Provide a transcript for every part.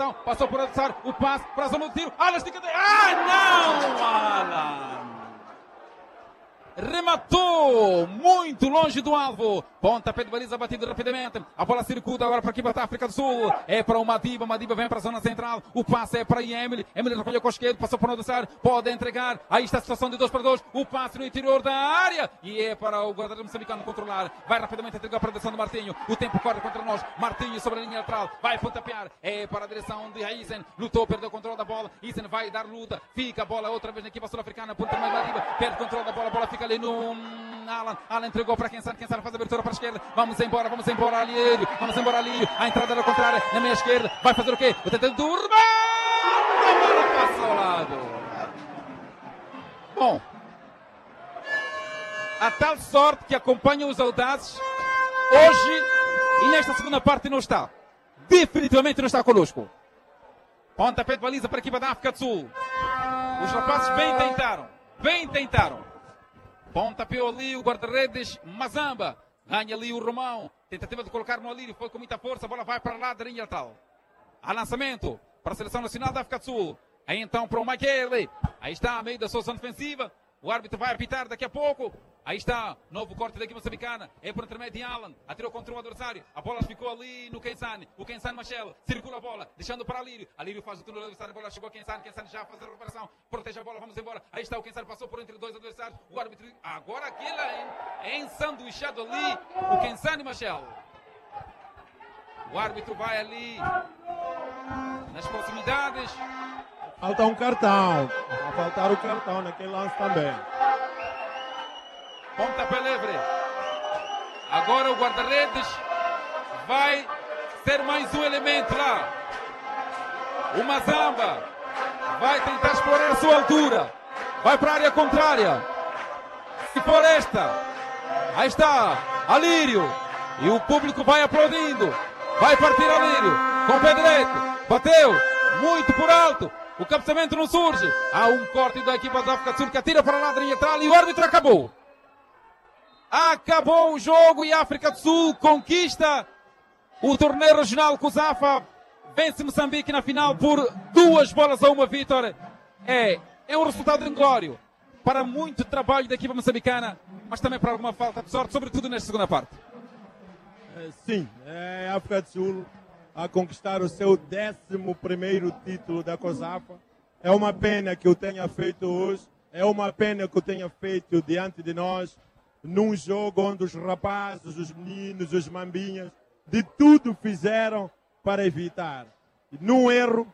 atenção, passou por adversário, o passe para a zona do tiro, Alan estica de... não, Alan! Rematou muito longe do alvo. Pontapé de baliza batido rapidamente. A bola circula agora para aqui para a África do Sul. É para o Madiba. Madiba vem para a zona central. O passe é para Emily. Emily recolheu com o esquerdo. Passou para o adversário. Pode entregar. Aí está a situação de 2-2. O passe no interior da área. E é para o guarda-redes moçambicano controlar. Vai rapidamente entregar para a direção do Martinho. O tempo corre contra nós. Martinho sobre a linha lateral. Vai pontapear. É para a direção de Eisen. Lutou, perdeu o controle da bola. Eisen vai dar luta. Fica a bola outra vez na equipa sul-africana. Ponta mais Madiba. Perde o controle da bola. A bola fica ali no Alan. Alan entregou para quem sabe faz a abertura para a esquerda. Vamos embora Alírio. Vamos embora Alírio. A entrada da contrária na minha esquerda. Vai fazer o quê? O tentando do Urbano. A bola passa ao lado. Bom, a tal sorte que acompanha os audazes hoje e nesta segunda parte não está. Definitivamente não está conosco. Pontapé de baliza para a equipa da África do Sul. Os rapazes bem tentaram. Pontapeou ali o guarda-redes Mazamba. Ganha ali o Romão. Tentativa de colocar no Alírio. Foi com muita força. A bola vai para lá da linha tal. Há lançamento para a Seleção Nacional da África do Sul. Aí então para o Michele. Aí está a meio da sua zona defensiva. O árbitro vai apitar daqui a pouco. Aí está, novo corte da equipe moçambicana. É por intermédio de Alan. Atirou contra o adversário. A bola ficou ali no Kensane. O Kensane Machel circula a bola, deixando para Alírio. Alírio faz o turno do adversário. A bola chegou a Kensane. Kensane já faz a recuperação. Protege a bola, vamos embora. Aí está o Kensane, passou por entre dois adversários. O árbitro, agora aquele é ensanduichado ali. O Kensane Machel. O árbitro vai ali nas proximidades. Falta um cartão. Vai faltar o cartão naquele lance também. Pontapé livre. Agora o guarda-redes vai ser mais um elemento lá. O Mazamba vai tentar explorar a sua altura. Vai para a área contrária. Se for esta, aí está Alírio. E o público vai aplaudindo. Vai partir Alírio com o pé direito. Bateu muito por alto. O cabeceamento não surge. Há um corte da equipa da África do Sul que atira para lá da linha atrás e o árbitro acabou. Acabou o jogo e a África do Sul conquista o torneio regional. COSAFA vence Moçambique na final por 2-1 vitória. É um resultado inglório para muito trabalho da equipa moçambicana, mas também para alguma falta de sorte, sobretudo nesta segunda parte. Sim, é a África do Sul a conquistar o seu 11º título da COSAFA. É uma pena que o tenha feito hoje, é uma pena que o tenha feito diante de nós, num jogo onde os rapazes, os meninos, os mambinhas, de tudo fizeram para evitar. Num erro,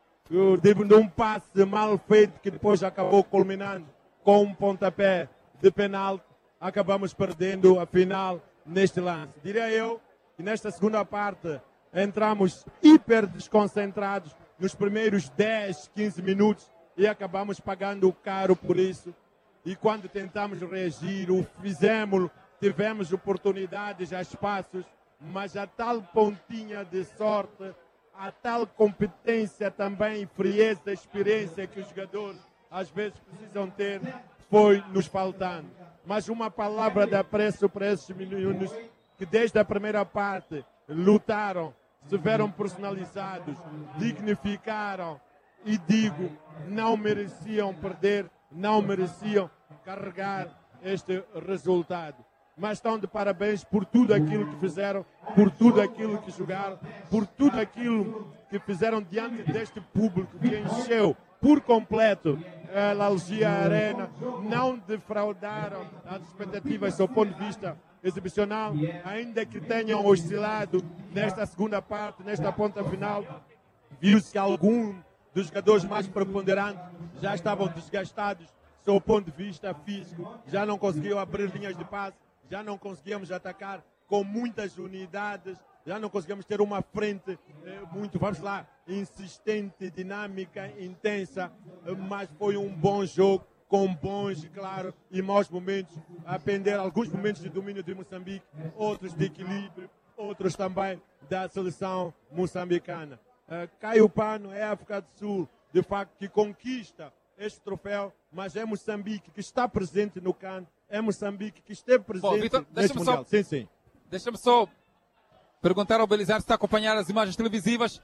de um passe mal feito que depois acabou culminando com um pontapé de penalti, acabamos perdendo a final neste lance. Diria eu que nesta segunda parte entramos hiper desconcentrados nos primeiros 10, 15 minutos e acabamos pagando caro por isso. E quando tentamos reagir, o fizemos, tivemos oportunidades, a espaços, mas a tal pontinha de sorte, a tal competência também, frieza, experiência que os jogadores às vezes precisam ter, foi nos faltando. Mas uma palavra de apreço para esses meninos que desde a primeira parte lutaram, se viram personalizados, dignificaram e digo, não mereciam perder, não mereciam carregar este resultado. Mas estão de parabéns por tudo aquilo que fizeram, por tudo aquilo que jogaram, por tudo aquilo que fizeram diante deste público que encheu por completo a Algia Arena, não defraudaram as expectativas do ponto de vista exibicional, ainda que tenham oscilado nesta segunda parte, nesta ponta final, viu-se que alguns dos jogadores mais preponderantes já estavam desgastados do ponto de vista físico, já não conseguiam abrir linhas de passe, já não conseguíamos atacar com muitas unidades, já não conseguimos ter uma frente muito, vamos lá, insistente, dinâmica, intensa, mas foi um bom jogo, com bons, claro, e maus momentos, a pender alguns momentos de domínio de Moçambique, outros de equilíbrio, outros também da seleção moçambicana. Cai o pano, é a África do Sul, de facto, que conquista este troféu, mas é Moçambique que está presente no CAN, é Moçambique que esteve presente Vitor, neste Mundial. Sim. Deixa-me só perguntar ao Belizar se está a acompanhar as imagens televisivas.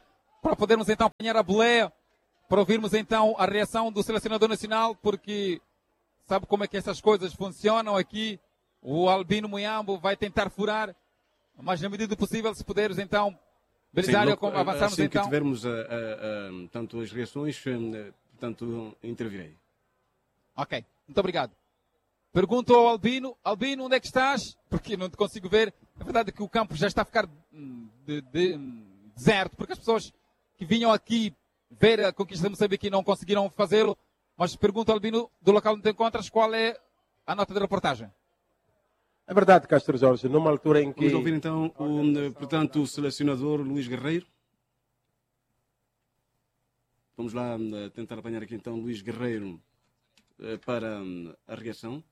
para podermos então apanhar a boleia, para ouvirmos então a reação do selecionador nacional, porque sabe como é que essas coisas funcionam aqui. O Albino Muyambo vai tentar furar, mas na medida do possível, se puderes então, Belisário, avançarmos assim então. que tivermos tanto as reações, portanto, intervirei. Ok, muito obrigado. Pergunto ao Albino, Albino, onde é que estás? Porque não te consigo ver. É verdade que o campo já está a ficar deserto, porque as pessoas que vinham aqui ver a conquista de Moçambique não conseguiram fazê-lo. Mas pergunto ao Albino, do local onde te encontras, qual é a nota de reportagem? É verdade, Castro Jorge, numa altura em que... Vamos ouvir então, portanto, o selecionador Luís Guerreiro. Vamos lá tentar apanhar aqui então Luís Guerreiro para a reação.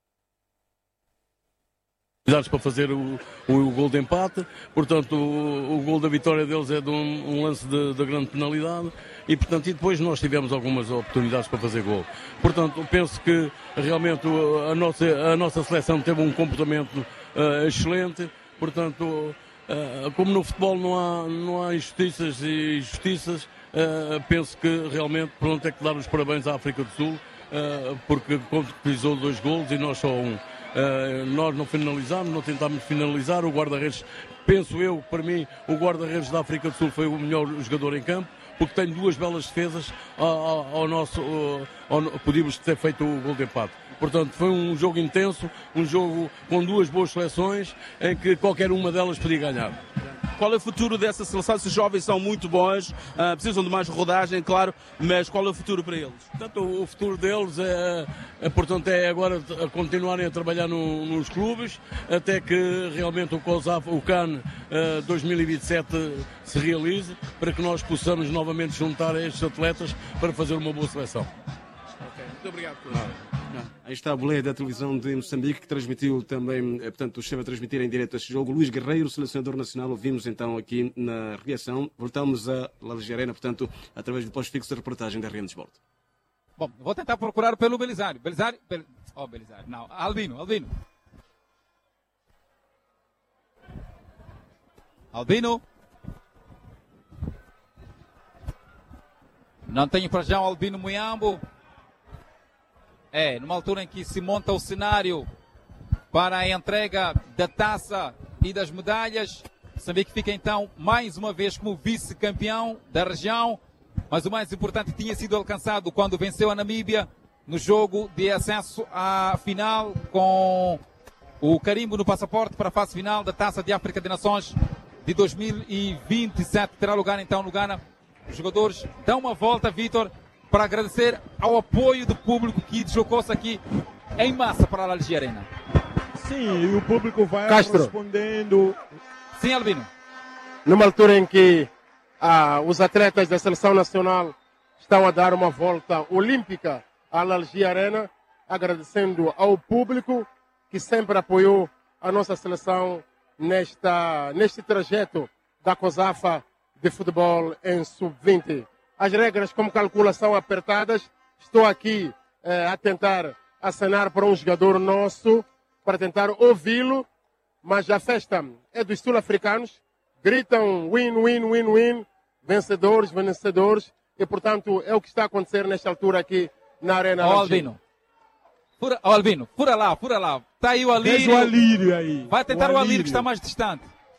Para fazer o gol de empate, portanto o gol da vitória deles é de um lance de grande penalidade e portanto e depois nós tivemos algumas oportunidades para fazer gol. Portanto penso que realmente a nossa seleção teve um comportamento excelente, portanto como no futebol não há injustiças e justiças, penso que realmente pronto, é que dar os parabéns à África do Sul, porque concretizou 2 golos e nós só um. Nós não finalizámos, não tentámos finalizar. O guarda-redes, penso eu, para mim, o guarda-redes da África do Sul foi o melhor jogador em campo, porque tem 2 belas defesas podíamos ter feito o gol de empate. Portanto, foi um jogo intenso, um jogo com 2 boas seleções, em que qualquer uma delas podia ganhar. Qual é o futuro dessa seleção? Esses jovens são muito bons, precisam de mais rodagem, claro, mas qual é o futuro para eles? Portanto, o futuro deles portanto, é agora continuarem a trabalhar nos clubes, até que realmente o CAN 2027 se realize, para que nós possamos novamente juntar estes atletas para fazer uma boa seleção. Ok, muito obrigado. Aí está a boleia da televisão de Moçambique, que transmitiu também, portanto, esteve a transmitir em direto este jogo. Luís Guerreiro, selecionador nacional, ouvimos então aqui na reação. Voltamos à Algia Arena, portanto, através do pós-fixo da reportagem da RN Sport. Bom, vou tentar procurar pelo Belisário. Belisário, não, Albino. Albino. Não tenho para já o Albino Muyambo. Numa altura em que se monta o cenário para a entrega da taça e das medalhas. Moçambique fica então mais uma vez como vice-campeão da região, mas o mais importante tinha sido alcançado quando venceu a Namíbia no jogo de acesso à final, com o carimbo no passaporte para a fase final da Taça de África de Nações de 2027. Terá lugar então no Ghana. Os jogadores dão uma volta, Vítor, para agradecer ao apoio do público que deslocou-se aqui em massa para a Algia Arena. Sim, e o público vai respondendo. Sim, Albino. Numa altura em que os atletas da Seleção Nacional estão a dar uma volta olímpica à Algia Arena, agradecendo ao público que sempre apoiou a nossa seleção neste trajeto da COSAFA de futebol em sub-20. As regras como calculação apertadas, estou aqui a tentar acenar para um jogador nosso, para tentar ouvi-lo, mas a festa é dos sul-africanos, gritam win, win, win, win, vencedores, vencedores, e portanto é o que está a acontecer nesta altura aqui na Arena. Albino. Albino, fura lá. Está aí o Alírio. Veja o Alírio aí. Vai tentar o Alírio que está mais distante.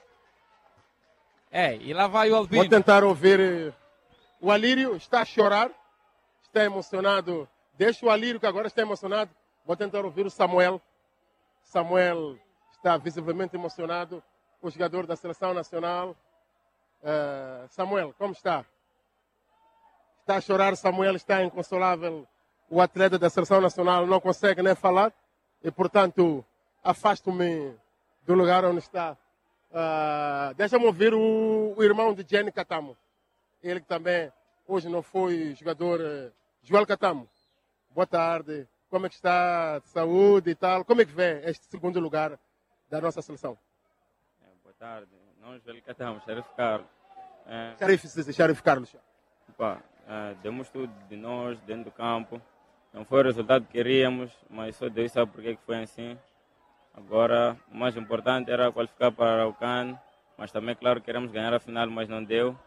E lá vai o Albino. Vou tentar ouvir. O Alírio está a chorar, está emocionado. Deixa o Alírio que agora está emocionado. Vou tentar ouvir o Samuel. Samuel está visivelmente emocionado. O jogador da Seleção Nacional. Samuel, como está? Está a chorar, Samuel está inconsolável. O atleta da Seleção Nacional não consegue nem falar. E, portanto, afasto-me do lugar onde está. Deixa-me ouvir o irmão de Jenny Katamo. Ele que também hoje não foi jogador. Joel Katamo, boa tarde. Como é que está? Saúde e tal. Como é que vê este segundo lugar da nossa seleção? Boa tarde. Não, Joel Katamo, Sharif Carlos. Sharif Carlos. Demos tudo de nós dentro do campo. Não foi o resultado que queríamos, mas só Deus sabe porque que foi assim. Agora, o mais importante era qualificar para o CAN, mas também, claro, queremos ganhar a final, mas não deu.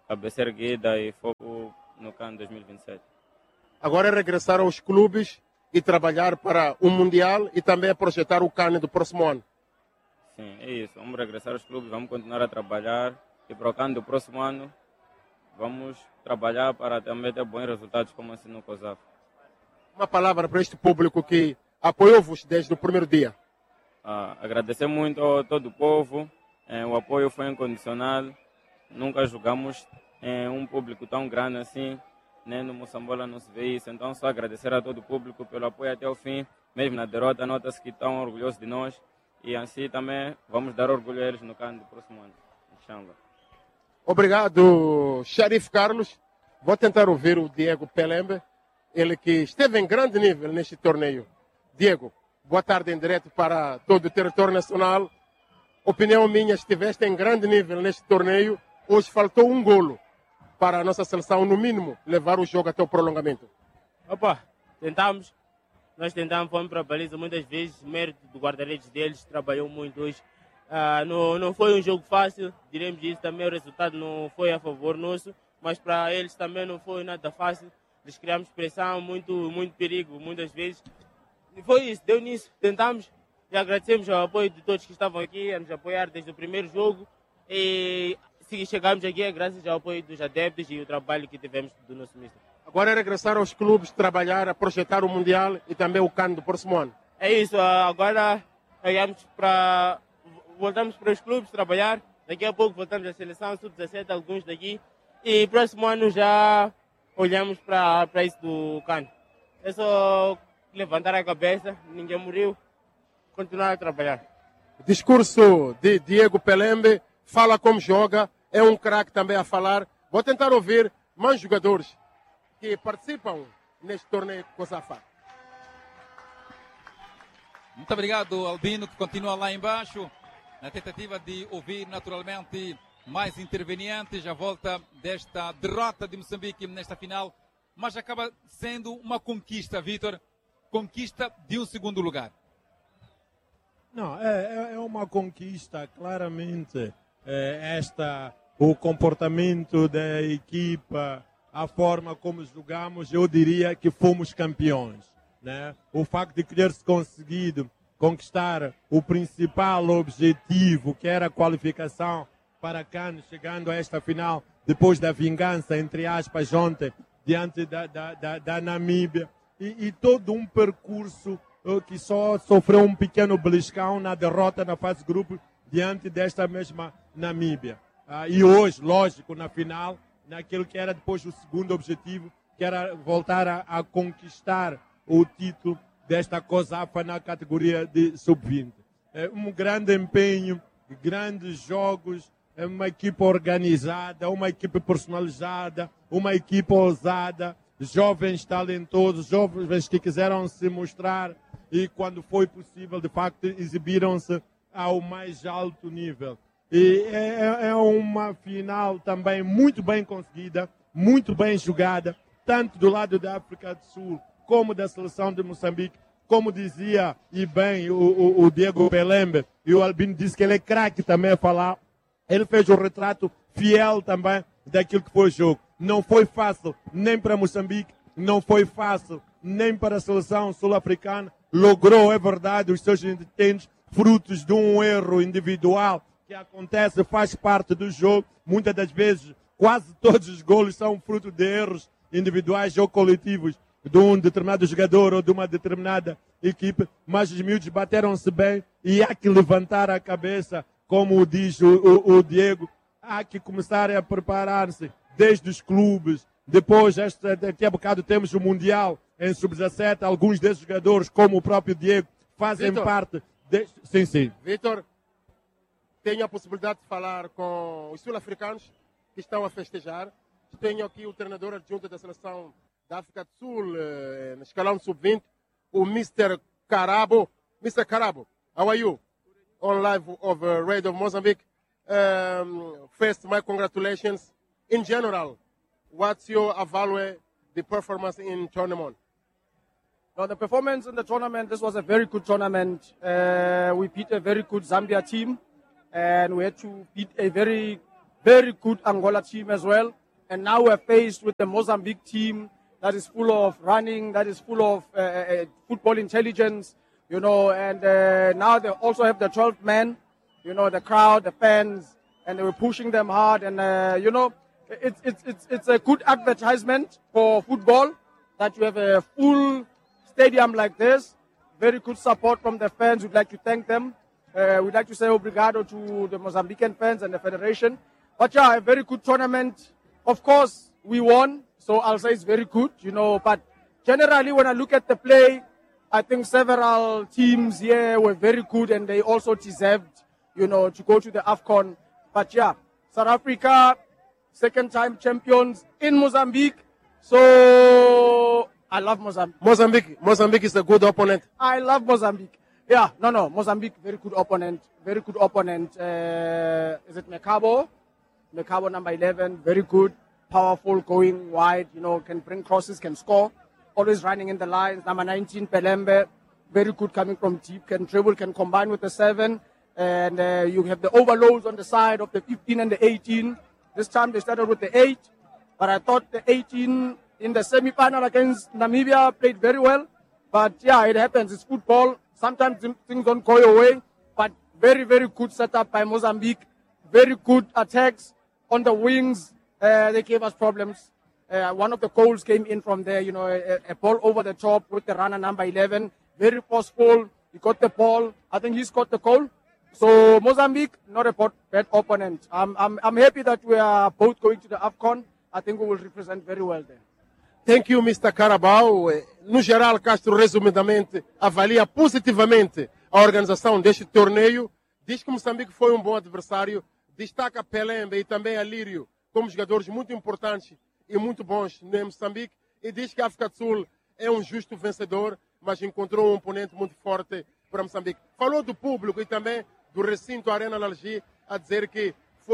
cabeça erguida e foco no CAN 2027. Agora é regressar aos clubes e trabalhar para o Mundial e também projetar o CAN do próximo ano. Sim, é isso. Vamos regressar aos clubes, vamos continuar a trabalhar e para o CAN do próximo ano vamos trabalhar para também ter bons resultados como assim no COSAF. Uma palavra para este público que apoiou-vos desde o primeiro dia. Agradecer muito a todo o povo, o apoio foi incondicional, nunca julgamos um público tão grande assim, nem no Moçambola não se vê isso, então só agradecer a todo o público pelo apoio até o fim, mesmo na derrota, nota-se que estão orgulhosos de nós e assim também vamos dar orgulho a eles no CAN do próximo ano. Inshallah. Obrigado, Sharif Carlos. Vou tentar ouvir o Diego Pelembe, ele que esteve em grande nível neste torneio. Diego, boa tarde em direto para todo o território nacional. Opinião minha, estiveste em grande nível neste torneio. Hoje faltou um golo para a nossa seleção, no mínimo, levar o jogo até o prolongamento. Tentamos. Nós tentamos, fomos para a baliza muitas vezes. O mérito do guarda-redes deles trabalhou muito hoje. Não foi um jogo fácil, diremos isso. Também o resultado não foi a favor nosso, mas para eles também não foi nada fácil. Eles criamos pressão, muito perigo, muitas vezes. E foi isso, deu nisso. Tentamos e agradecemos ao apoio de todos que estavam aqui a nos apoiar desde o primeiro jogo. E se chegamos aqui é graças ao apoio dos adeptos e o trabalho que tivemos do nosso mister. Agora é regressar aos clubes, trabalhar, a projetar o Mundial e também o CAN do próximo ano. É isso, agora voltamos para os clubes trabalhar. Daqui a pouco voltamos à seleção, sub-17, alguns daqui. E próximo ano já olhamos para isso do CAN. É só levantar a cabeça, ninguém morreu, continuar a trabalhar. Discurso de Diego Pelembe, fala como joga, é um craque também a falar. Vou tentar ouvir mais jogadores que participam neste torneio COSAFA. Muito obrigado, Albino, que continua lá embaixo, na tentativa de ouvir naturalmente mais intervenientes, a volta desta derrota de Moçambique nesta final, mas acaba sendo uma conquista, Vítor, conquista de um segundo lugar. Não, é uma conquista, claramente. O comportamento da equipa, a forma como jogamos, eu diria que fomos campeões, né? O facto de ter conseguido conquistar o principal objetivo, que era a qualificação para a CAN, chegando a esta final, depois da vingança, entre aspas, ontem, diante da Namíbia, e todo um percurso que só sofreu um pequeno beliscão na derrota na fase de grupo diante desta mesma Namíbia. E hoje, lógico, na final, naquilo que era depois o segundo objetivo, que era voltar a conquistar o título desta COSAFA na categoria de sub-20. Um grande empenho, grandes jogos, uma equipe organizada, uma equipe personalizada, uma equipe ousada, jovens talentosos, jovens que quiseram se mostrar e, quando foi possível, de facto, exibiram-se ao mais alto nível. E é uma final também muito bem conseguida, muito bem jogada, tanto do lado da África do Sul como da seleção de Moçambique. Como dizia e bem o Diego Pelembe, e o Albino disse que ele é craque também a falar, ele fez um retrato fiel também daquilo que foi o jogo. Não foi fácil nem para Moçambique, não foi fácil nem para a seleção sul-africana. Logrou, é verdade, os seus intentos, frutos de um erro individual que acontece, faz parte do jogo. Muitas das vezes, quase todos os golos são fruto de erros individuais ou coletivos de um determinado jogador ou de uma determinada equipe, mas os miúdos bateram-se bem e há que levantar a cabeça, como diz o Diego, há que começar a preparar-se desde os clubes. Depois, daqui a bocado, temos o Mundial em sub-17, alguns desses jogadores, como o próprio Diego, fazem parte. Sim. Vítor, tenho a possibilidade de falar com os sul-africanos que estão a festejar. Tenho aqui o treinador adjunto da seleção da África do Sul, no escalão sub-20, o Mr. Karabo. Mr. Karabo, how are you? On live of Radio of Mozambique. First, my congratulations. In general, what's your evaluate the performance in tournament? Now, the performance in the tournament, this was a very good tournament. We beat a very good Zambia team, and we had to beat a very, very good Angola team as well. And now we're faced with the Mozambique team that is full of running, that is full of football intelligence, you know, and now they also have the 12th man, you know, the crowd, the fans, and they were pushing them hard. And, you know, it's a good advertisement for football that you have a full stadium like this. Very good support from the fans. We'd like to thank them. We'd like to say obrigado to the Mozambican fans and the federation. But yeah, a very good tournament. Of course, we won, so I'll say it's very good, you know. But generally, when I look at the play, I think several teams here were very good and they also deserved, you know, to go to the AFCON. But yeah, South Africa, second-time champions in Mozambique. So I love Mozambique. Mozambique is a good opponent. I love Mozambique. Yeah, no, Mozambique, very good opponent. Very good opponent. Is it Mekabo? Mekabo number 11, very good, powerful, going wide, you know, can bring crosses, can score, always running in the lines. Number 19, Pelembe, very good coming from deep, can dribble, can combine with the 7. And you have the overloads on the side of the 15 and the 18. This time they started with the 8, but I thought the 18 in the semi-final against Namibia played very well. But yeah, it happens, it's football. Sometimes things don't go your way, but very, very good setup by Mozambique. Very good attacks on the wings. They gave us problems. One of the goals came in from there, you know, a ball over the top with the runner number 11. Very forceful. He got the ball. I think he scored the goal. So Mozambique, not a bad opponent. I'm happy that we are both going to the AFCON. I think we will represent very well there. Thank you, Mr. Carabao. No geral, Castro, resumidamente, avalia positivamente a organização deste torneio. Diz que Moçambique foi bom adversário. Destaca Pelembe e também Alírio como jogadores muito importantes e muito bons no Moçambique. E diz que a África do Sul é justo vencedor, mas encontrou um oponente muito forte para Moçambique. Falou do público e também do recinto Arena Lalgi, a dizer que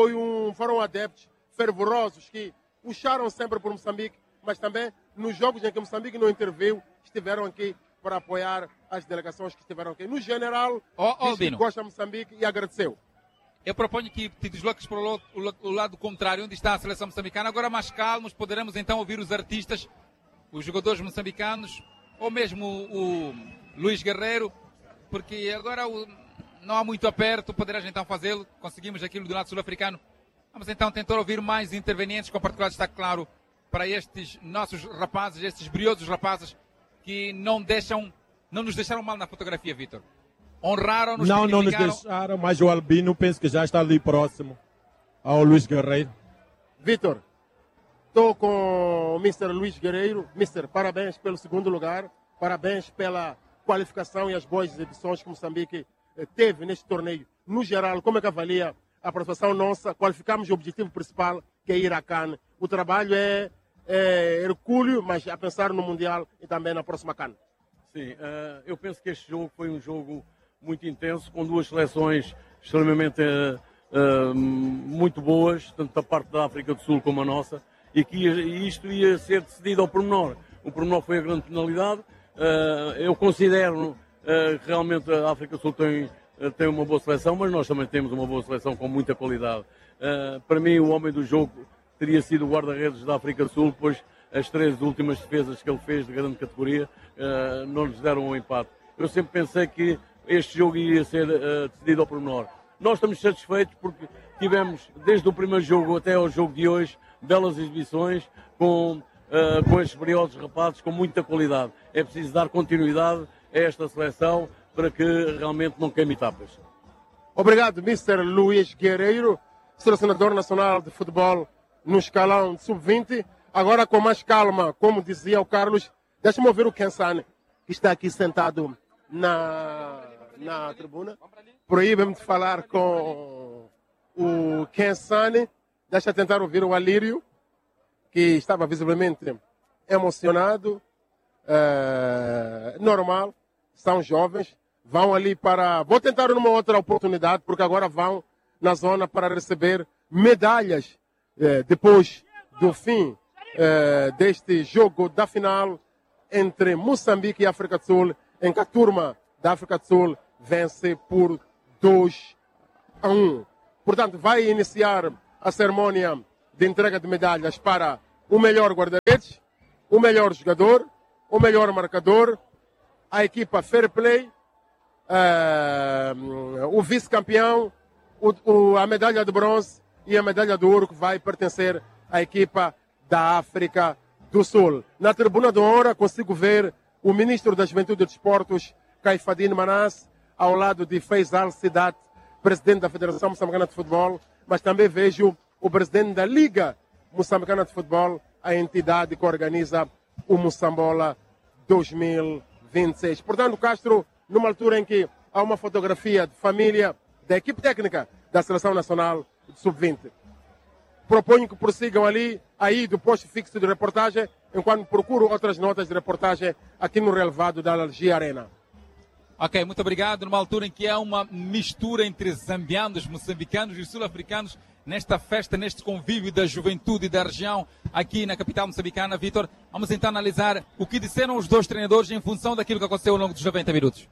foram adeptos fervorosos que puxaram sempre por Moçambique, mas também nos jogos em que Moçambique não interveio, estiveram aqui para apoiar as delegações que estiveram aqui. No geral, diz que gosta de Moçambique e agradeceu. Eu proponho que te desloques para o lado contrário, onde está a seleção moçambicana. Agora mais calmos, poderemos então ouvir os artistas, os jogadores moçambicanos, ou mesmo o Luís Guerreiro, porque agora não há muito aperto, poderás então fazê-lo. Conseguimos aquilo do lado sul-africano. Vamos então tentar ouvir mais intervenientes, com particular destaque, claro, para estes nossos rapazes, estes briosos rapazes, que não nos deixaram mal na fotografia, Vitor. Honraram-nos. Não nos deixaram, mas o Albino penso que já está ali próximo ao Luís Guerreiro. Vitor, estou com o Mr. Luís Guerreiro. Mr., parabéns pelo segundo lugar, parabéns pela qualificação e as boas exibições que Moçambique teve neste torneio. No geral, como é que avalia a participação nossa? Qualificamos o objetivo principal, que é ir à CAN. O trabalho é hercúleo, mas a pensar no Mundial e também na próxima CAN. Sim, eu penso que este jogo foi um jogo muito intenso, com duas seleções extremamente muito boas, tanto da parte da África do Sul como a nossa, e que isto ia ser decidido ao pormenor. O pormenor foi a grande penalidade. Eu considero que realmente a África do Sul tem uma boa seleção, mas nós também temos uma boa seleção com muita qualidade. Para mim, o homem do jogo teria sido o guarda-redes da África do Sul, pois as 3 últimas defesas que ele fez de grande categoria não lhes deram um empate. Eu sempre pensei que este jogo iria ser decidido ao pormenor. Nós estamos satisfeitos porque tivemos, desde o primeiro jogo até ao jogo de hoje, belas exibições com estes briosos rapazes com muita qualidade. É preciso dar continuidade a esta seleção para que realmente não queime etapas. Obrigado, Mr. Luís Guerreiro, selecionador nacional de futebol no escalão de sub-20. Agora, com mais calma, como dizia o Carlos, deixa-me ouvir o Kensane, que está aqui sentado na tribuna. Proíbe-me de falar com o Kensane. Deixa tentar ouvir o Alírio, que estava visivelmente emocionado. Normal, são jovens. Vão ali para... Vou tentar numa outra oportunidade, porque agora vão na zona para receber medalhas depois do fim deste jogo da final entre Moçambique e África do Sul, em que a turma da África do Sul vence por 2-1. Portanto, vai iniciar a cerimônia de entrega de medalhas para o melhor guarda-redes, o melhor jogador, o melhor marcador, a equipa Fair Play, o vice-campeão, a medalha de bronze e a medalha de ouro que vai pertencer à equipa da África do Sul. Na tribuna de honra consigo ver o ministro da Juventude e Desportos, Caifadine Manasse, ao lado de Faisal Sidat, presidente da Federação Moçambicana de Futebol, mas também vejo o presidente da Liga Moçambicana de Futebol, a entidade que organiza o Moçambola 2026. Portanto, Castro, numa altura em que há uma fotografia de família da equipe técnica da Seleção Nacional de Sub-20. Proponho que prossigam aí do posto fixo de reportagem, enquanto procuro outras notas de reportagem aqui no relevado da Algia Arena. Ok, muito obrigado. Numa altura em que há uma mistura entre zambianos, moçambicanos e sul-africanos, nesta festa, neste convívio da juventude da região, aqui na capital moçambicana, Vítor, vamos então analisar o que disseram os dois treinadores em função daquilo que aconteceu ao longo dos 90 minutos.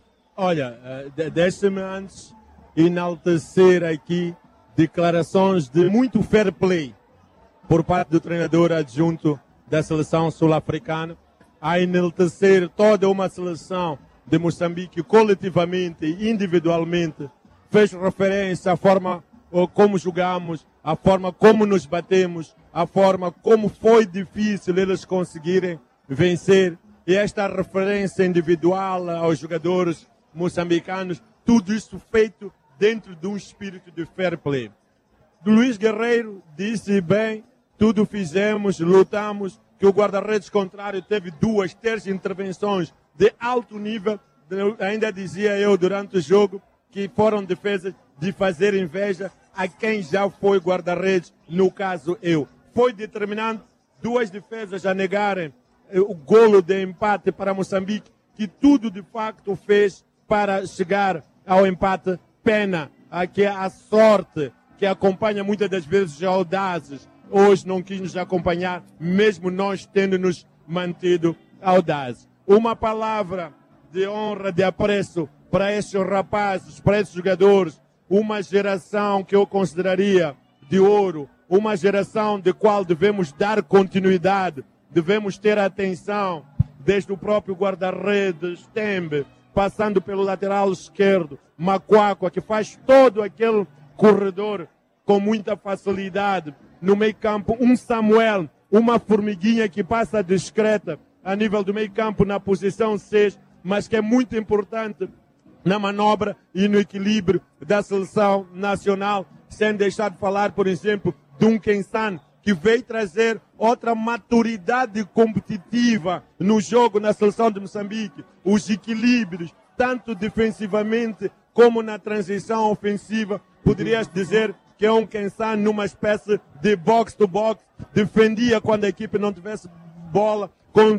Olha, deixa-me antes enaltecer aqui declarações de muito fair play por parte do treinador adjunto da seleção sul-africana, a enaltecer toda uma seleção de Moçambique coletivamente e individualmente, fez referência à forma como jogamos, à forma como nos batemos, à forma como foi difícil eles conseguirem vencer, e esta referência individual aos jogadores moçambicanos, tudo isso feito dentro de um espírito de fair play. Luís Guerreiro disse bem, tudo fizemos, lutamos, que o guarda-redes contrário teve 2, 3 intervenções de alto nível, ainda dizia eu durante o jogo, que foram defesas de fazer inveja a quem já foi guarda-redes, no caso eu. Foi determinante 2 defesas a negarem o golo de empate para Moçambique, que tudo de facto fez para chegar ao empate. Pena que a sorte que acompanha muitas das vezes os audazes, hoje não quis nos acompanhar, mesmo nós tendo nos mantido audazes. Uma palavra de honra, de apreço para esses rapazes, para esses jogadores, uma geração que eu consideraria de ouro, uma geração de qual devemos dar continuidade, devemos ter atenção, desde o próprio guarda-redes, Tembe, passando pelo lateral esquerdo, Macuacua, que faz todo aquele corredor com muita facilidade. No meio campo, um Samuel, uma formiguinha que passa discreta a nível do meio campo na posição 6, mas que é muito importante na manobra e no equilíbrio da seleção nacional, sem deixar de falar, por exemplo, de um Kensan, que veio trazer outra maturidade competitiva no jogo na seleção de Moçambique, os equilíbrios, tanto defensivamente como na transição ofensiva. Poderias dizer que é um Kensan numa espécie de box-to-box, defendia quando a equipe não tivesse bola,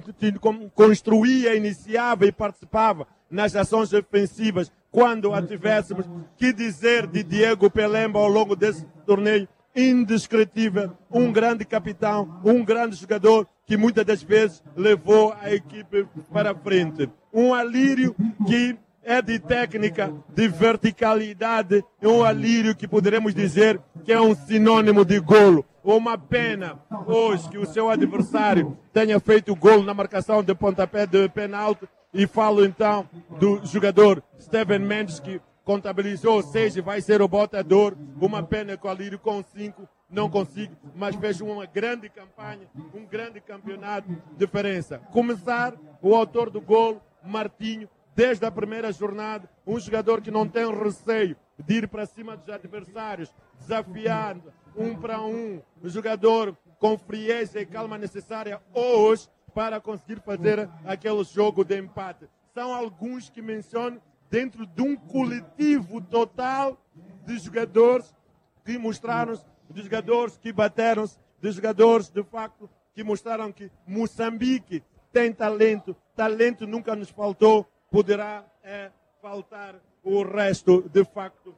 construía, iniciava e participava nas ações ofensivas quando a tivéssemos. Que dizer de Diego Pelemba ao longo desse torneio? Indescritível, um grande capitão, um grande jogador que muitas das vezes levou a equipe para frente. Um Alírio que é de técnica, de verticalidade, um Alírio que poderemos dizer que é um sinônimo de golo. Uma pena hoje que o seu adversário tenha feito golo na marcação de pontapé de penalti, e falo então do jogador Steven Mendes, que contabilizou 6 e vai ser o botador. Uma pena que o Alírio com 5 não consiga, mas fez uma grande campanha, um grande campeonato. Diferença. Começar, o autor do golo, Martinho, desde a primeira jornada, um jogador que não tem receio de ir para cima dos adversários, desafiando 1 para 1, um jogador com frieza e calma necessária hoje para conseguir fazer aquele jogo de empate. São alguns que menciono dentro de um coletivo total de jogadores que mostraram-se, de jogadores que bateram-se, de jogadores de facto que mostraram que Moçambique tem talento, talento nunca nos faltou, poderá faltar o resto de facto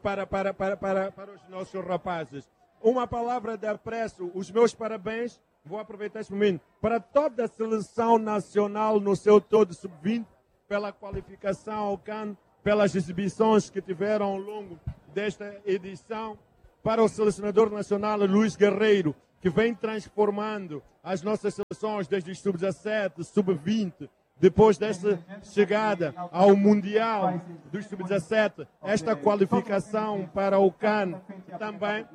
para os nossos rapazes. Uma palavra de apreço, os meus parabéns, vou aproveitar esse momento, para toda a seleção nacional no seu todo sub-20, pela qualificação ao CAN, pelas exibições que tiveram ao longo desta edição. para o selecionador nacional Luís Guerreiro, que vem transformando as nossas seleções desde o sub-17, sub-20, depois dessa chegada ao Mundial dos sub-17, esta qualificação para o CAN também.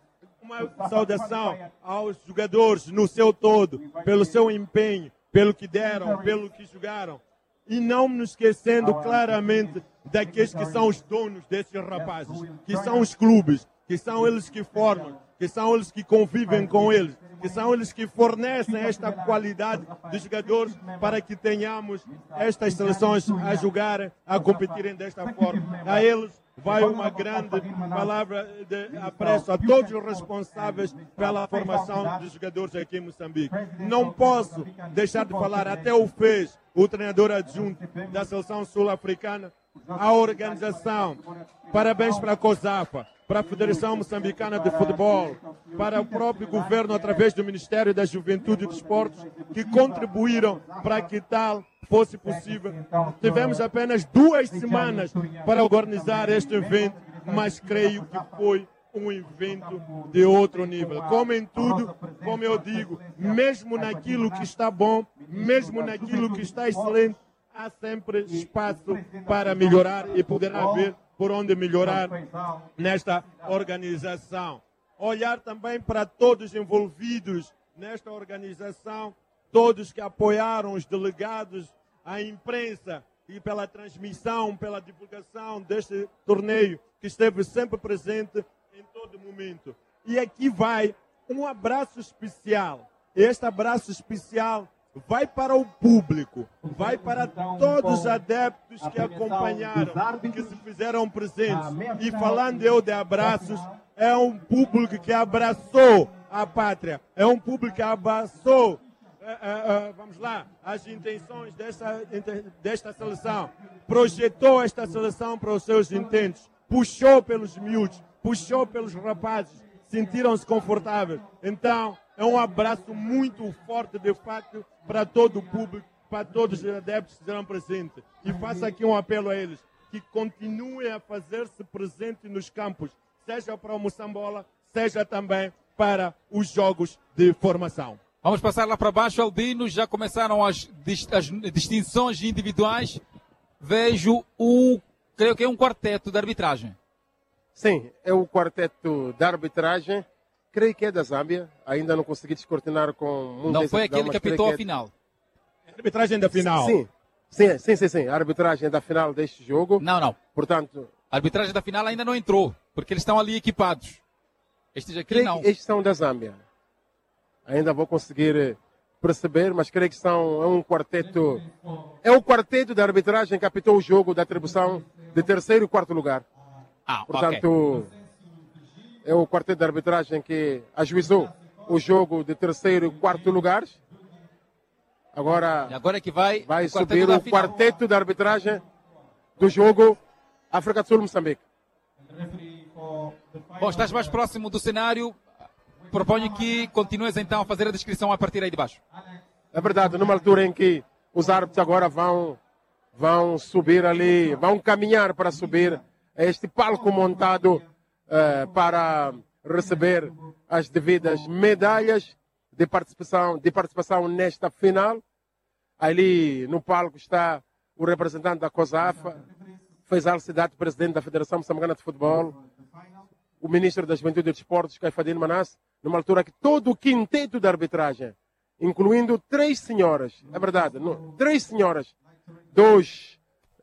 Uma saudação aos jogadores no seu todo, pelo seu empenho, pelo que deram, pelo que jogaram. E não nos esquecendo claramente daqueles que são os donos desses rapazes, que são os clubes, que são eles que formam, que são eles que convivem com eles, que são eles que fornecem esta qualidade de jogadores para que tenhamos estas seleções a jogarem, a competirem desta forma. A eles vai uma grande palavra de apreço a todos os responsáveis pela formação dos jogadores aqui em Moçambique. Não posso deixar de falar, até o fez o treinador adjunto da seleção sul-africana, a organização. Parabéns para a COSAFA, para a Federação Moçambicana de Futebol, para o próprio governo através do Ministério da Juventude e Desportos, que contribuíram para que tal fosse possível. Tivemos apenas 2 semanas para organizar este evento, mas creio que foi um evento de outro nível. Como em tudo, como eu digo, mesmo naquilo que está bom, mesmo naquilo que está excelente, há sempre espaço para melhorar e poder haver por onde melhorar nesta organização. Olhar também para todos envolvidos nesta organização, todos que apoiaram os delegados, a imprensa e pela transmissão, pela divulgação deste torneio, que esteve sempre presente em todo momento. E aqui vai um abraço especial. Este abraço especial vai para o público, vai para todos os adeptos que acompanharam, que se fizeram presentes. E falando eu de abraços, é um público que abraçou a pátria, é um público que abraçou, vamos lá, as intenções desta seleção, projetou esta seleção para os seus intentos, puxou pelos miúdos, puxou pelos rapazes, sentiram-se confortáveis. Então, é um abraço muito forte, de fato, para todo o público, para todos os adeptos que estarão presentes. E faço aqui um apelo a eles, que continuem a fazer-se presentes nos campos, seja para o Moçambola, seja também para os jogos de formação. Vamos passar lá para baixo, Albino. Já começaram as distinções individuais. Vejo creio que é um quarteto de arbitragem. Sim, é o quarteto de arbitragem. Creio que é da Zâmbia. Ainda não consegui descortinar com... Não foi aquele que apitou a final. É a arbitragem da final. Sim. A arbitragem da final deste jogo. Não. Portanto... A arbitragem da final ainda não entrou, porque eles estão ali equipados. Estes aqui não. Estes são da Zâmbia. Ainda vou conseguir perceber, mas creio que são um quarteto... É o quarteto da arbitragem que apitou o jogo da atribuição de 3º e 4º lugar. Portanto... Okay. É o quarteto de arbitragem que ajuizou o jogo de 3º e 4º lugares. Agora é que vai subir o quarteto de arbitragem do jogo África do Sul-Moçambique. Bom, estás mais próximo do cenário. Proponho que continues então a fazer a descrição a partir aí de baixo. É verdade, numa altura em que os árbitros agora vão subir ali, vão caminhar para subir a este palco montado para receber as devidas medalhas de participação nesta final. Ali no palco está o representante da COSAFA, Faisal Cidade, presidente da Federação Moçambicana de Futebol, o ministro da Juventude e Desportos, Caifadine Manasse, numa altura que todo o quinteto de arbitragem, incluindo 3 senhoras, é verdade, 3 senhoras, 2,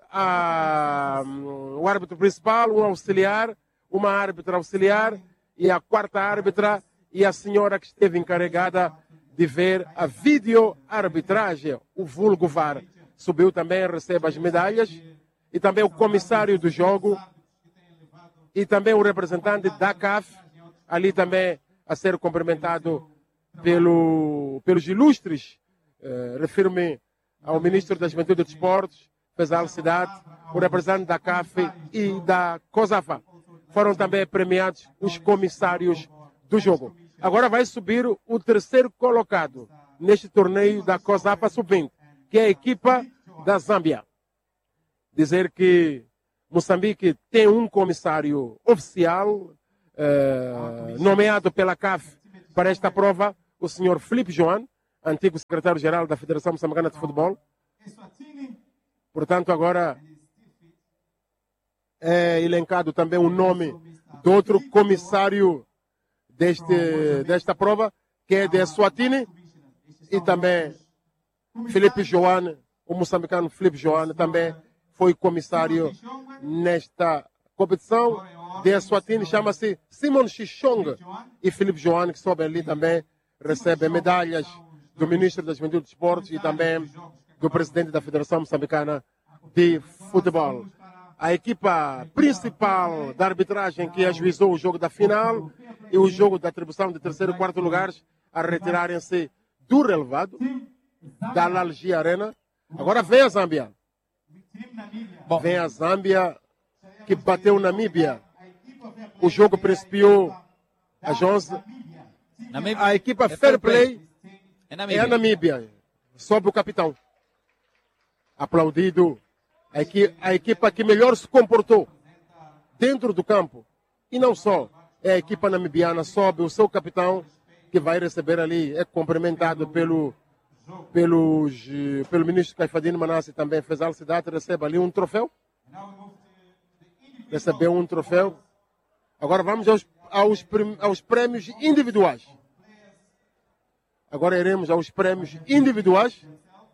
o árbitro principal, um auxiliar, uma árbitra auxiliar e a 4ª árbitra e a senhora que esteve encarregada de ver a videoarbitragem, o vulgo VAR. Subiu também, recebe as medalhas, e também o comissário do jogo, e também o representante da CAF, ali também a ser cumprimentado pelos ilustres, refiro-me ao ministro da Juventude e Desportos, Faisal Cidade, o representante da CAF e da COSAFA. Foram também premiados os comissários do jogo. Agora vai subir o 3º colocado neste torneio da COSAFA Sub-20, que é a equipa da Zâmbia. Dizer que Moçambique tem um comissário oficial, nomeado pela CAF para esta prova, o senhor Filipe Joan, antigo secretário-geral da Federação Moçambicana de Futebol. Portanto, agora é elencado também o nome do outro comissário desta prova, que é de Eswatini, e também Filipe Joan, o moçambicano Filipe Joan, também foi comissário nesta competição. De Eswatini chama-se Simon Chichong, e Filipe Joan, que sobe ali também, recebe medalhas do ministro da Juventude e Desportos e também do presidente da Federação Moçambicana de Futebol. A equipa principal da arbitragem que ajuizou o jogo da final e o jogo da atribuição de terceiro e quarto lugares a retirarem-se do relevado da Lalgia Arena. Agora vem a Zâmbia. Vem a Zâmbia que bateu Namíbia. O jogo principiou às 11. A equipa Fair Play é a Namíbia. Sobe o capitão. Aplaudido. A equipa que melhor se comportou dentro do campo. E não só. É a equipa namibiana. Sobe o seu capitão, que vai receber ali. É cumprimentado pelo ministro Caifadine Manasse, também fez a cidade, recebe ali um troféu. Recebeu um troféu. Agora vamos aos prêmios individuais. Agora iremos aos prêmios individuais.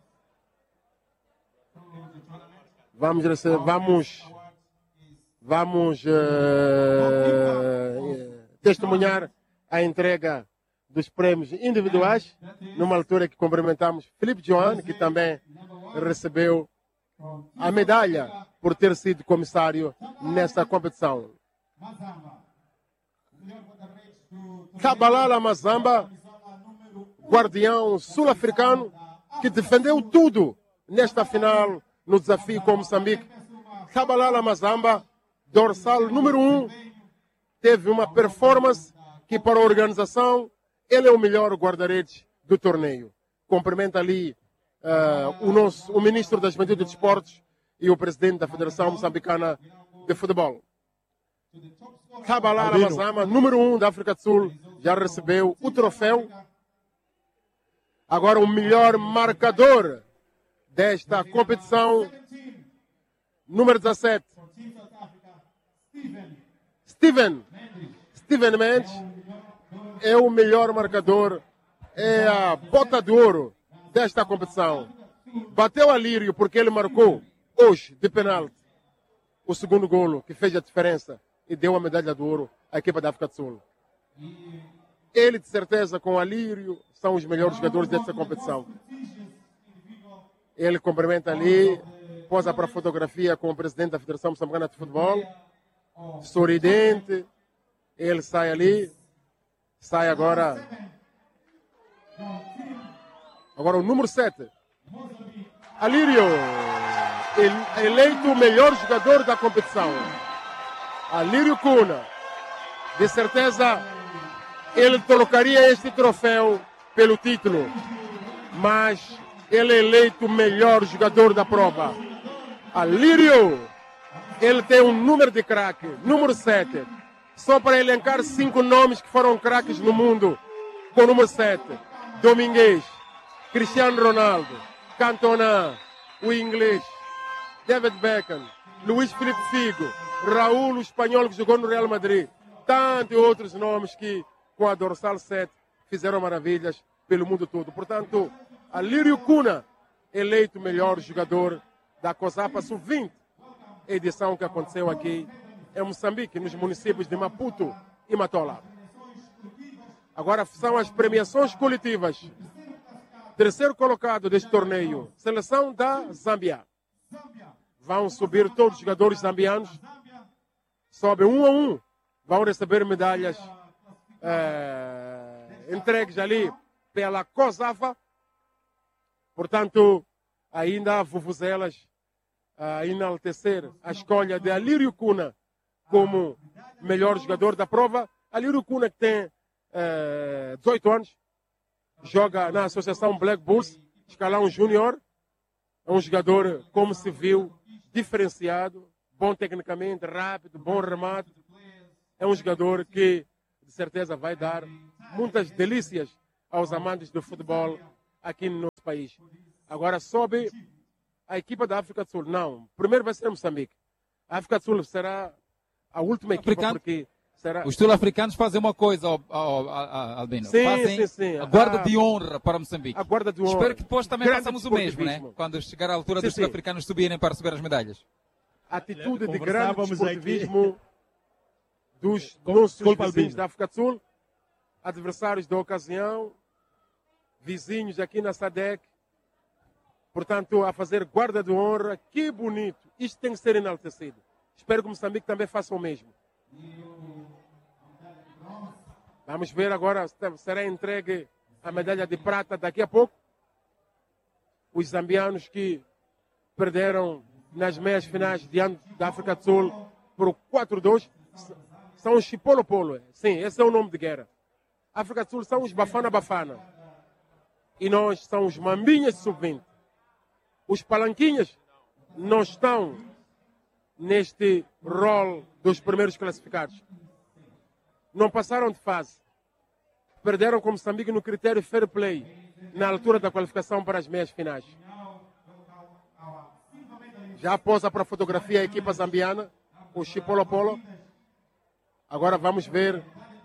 Vamos testemunhar a entrega dos prêmios individuais, numa altura que cumprimentamos Filipe Joan, que também recebeu a medalha por ter sido comissário nessa competição. Kabalala Mazamba, guardião sul-africano, que defendeu tudo nesta final no desafio com Moçambique. Kabalala Mazamba, dorsal número 1, teve uma performance que para a organização ele é o melhor guarda-redes do torneio. Cumprimenta ali o ministro da Juventude e Desportos e o presidente da Federação Moçambicana de Futebol. Kabalala Mazamba, número 1 da África do Sul, já recebeu o troféu. Agora o melhor marcador desta competição, número 17, Steven Mendes, é o melhor marcador, é a bota de ouro desta competição. Bateu a Lírio porque ele marcou hoje, de penalti, o segundo golo que fez a diferença e deu a medalha de ouro à equipa da África do Sul. Ele, de certeza, com a Lírio, são os melhores jogadores desta competição. Ele cumprimenta ali, posa para a fotografia com o presidente da Federação Moçambicana de Futebol, sorridente. Ele sai ali, sai agora. Agora o número 7, Alírio, eleito o melhor jogador da competição. Alírio Kuna, de certeza, ele trocaria este troféu pelo título, mas ele é eleito o melhor jogador da prova. Alírio, ele tem um número de craque, número 7. Só para elencar 5 nomes que foram craques no mundo, com o número 7. Domingues, Cristiano Ronaldo, Cantona, o inglês, David Beckham, Luís Filipe Figo, Raul, o espanhol que jogou no Real Madrid. Tantos outros nomes que, com a dorsal 7, fizeram maravilhas pelo mundo todo. Portanto, Alírio Kuna, eleito o melhor jogador da COSAPA Sub-20, edição que aconteceu aqui em Moçambique, nos municípios de Maputo e Matola. Agora são as premiações coletivas. Terceiro colocado deste torneio, seleção da Zâmbia. Vão subir todos os jogadores zambianos. Sobe 1 a 1. Vão receber medalhas entregues ali pela COSAFA. Portanto, ainda há vuvuzelas a enaltecer a escolha de Alírio Kuna como melhor jogador da prova. Alírio Kuna, que tem 18 anos, joga na Associação Black Bulls, escalão júnior. É um jogador, como se viu, diferenciado, bom tecnicamente, rápido, bom remate. é um jogador que, de certeza, vai dar muitas delícias aos amantes do futebol aqui no nosso país. Agora, sobe a equipa da África do Sul. Não, primeiro vai ser Moçambique. A África do Sul será a última equipa, porque será... Os sul-africanos fazem uma coisa, Albino. Sim, fazem sim. a guarda de honra para Moçambique. A guarda de honra. Espero que depois também Grande façamos o mesmo, né? desportivismo. Quando chegar a altura dos sul-africanos subirem para receber as medalhas. Atitude de grande Conversávamos desportivismo dos Com- nossos desculpa, vizinhos Albino. da África do Sul, adversários da ocasião, vizinhos aqui na SADC, portanto, a fazer guarda de honra. Que bonito! Isto tem que ser enaltecido. Espero que Moçambique também faça o mesmo. Vamos ver agora se será entregue a medalha de prata daqui a pouco. Os zambianos que perderam nas meias finais diante da África do Sul por 4-2 são os Chipolo-Polo. Sim, esse é o nome de guerra. A África do Sul são os Bafana-Bafana. E nós somos os Mambinhas sub-20. Os Palanquinhas não estão neste rol dos primeiros classificados. Não passaram de fase. Perderam com Moçambique no critério fair play, na altura da qualificação para as meias finais. Já posa para a fotografia a equipa zambiana, o Chipolo-Polo. Agora vamos ver